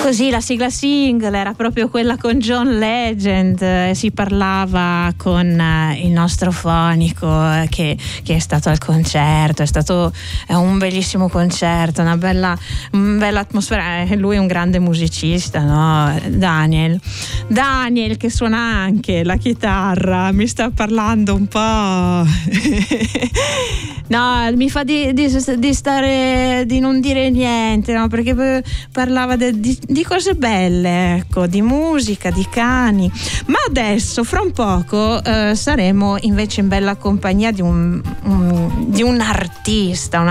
Così la sigla single era proprio quella con John Legend, si parlava con il nostro fonico che è stato al concerto, è stato un bellissimo concerto, una bella atmosfera, lui è un grande musicista, no? Daniel che suona anche la chitarra, mi sta parlando un po'. No, mi fa di stare, di non dire niente, no? Perché parlava di cose belle, ecco, di musica, di cani. Ma adesso, fra un poco, saremo invece in bella compagnia di un artista,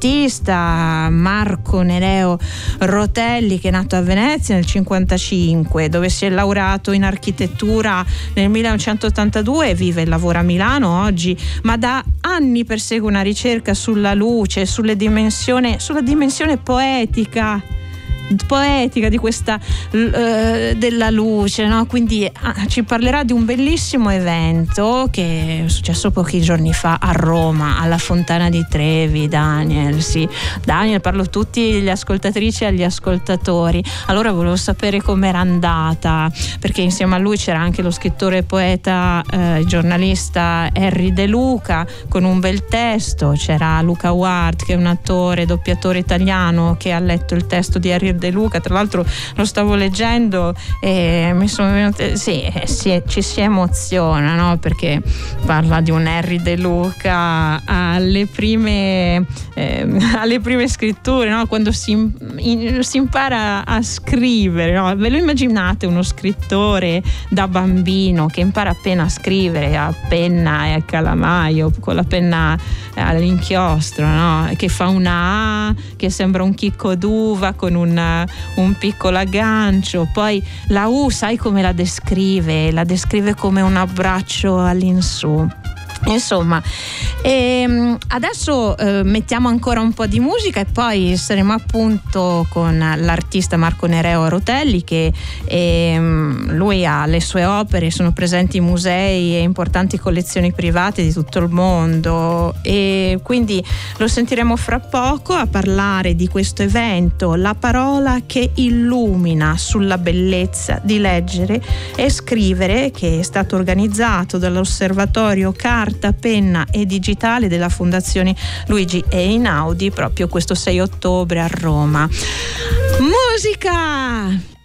Marco Nereo Rotelli, che è nato a Venezia nel 1955, dove si è laureato in architettura nel 1982 e vive e lavora a Milano oggi, ma da anni persegue una ricerca sulla luce, sulla dimensione poetica di questa della luce, no? Quindi ci parlerà di un bellissimo evento che è successo pochi giorni fa a Roma, alla Fontana di Trevi. Daniel, parlo a tutti gli ascoltatrici e agli ascoltatori. Allora volevo sapere com'era andata, perché insieme a lui c'era anche lo scrittore, poeta, giornalista Henry De Luca con un bel testo, c'era Luca Ward che è un attore, doppiatore italiano, che ha letto il testo di Henry De Luca. Tra l'altro lo stavo leggendo e mi sono venute, ci si emoziona, no? Perché parla di un Henry De Luca alle prime scritture, no? Quando si impara a scrivere, no? Ve lo immaginate uno scrittore da bambino che impara appena a scrivere a penna e a calamaio, con la penna all'inchiostro, no? Che fa una A che sembra un chicco d'uva con un piccolo aggancio, poi la U sai come la descrive come un abbraccio all'insù. Insomma, adesso mettiamo ancora un po' di musica e poi saremo appunto con l'artista Marco Nereo Rotelli, che lui ha le sue opere, sono presenti in musei e importanti collezioni private di tutto il mondo, e quindi lo sentiremo fra poco a parlare di questo evento, La parola che illumina, sulla bellezza di leggere e scrivere, che è stato organizzato dall'Osservatorio Carta, Penna e Digitale della Fondazione Luigi Einaudi proprio questo 6 ottobre a Roma. Musica!